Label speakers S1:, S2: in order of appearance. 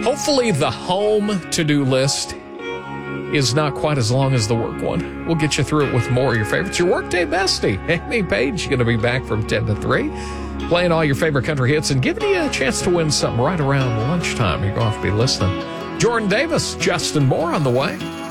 S1: Hopefully the home to-do list is not quite as long as the work one. We'll get you through it with more of your favorites. Your Workday Bestie, Amy Page, going to be back from 10 to 3, playing all your favorite country hits and giving you a chance to win something right around lunchtime. You're going to have to be listening. Jordan Davis, Justin Moore on the way.